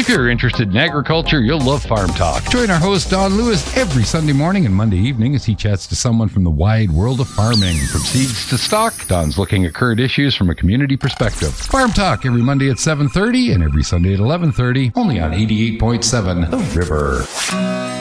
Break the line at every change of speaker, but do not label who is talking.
If you're interested in agriculture, you'll love Farm Talk. Join our host, Don Lewis, every Sunday morning and Monday evening as he chats to someone from the wide world of farming. From seeds to stock, Don's looking at current issues from a community perspective. Farm Talk every Monday at 7:30 and every Sunday at 11:30, only on 88.7 The River.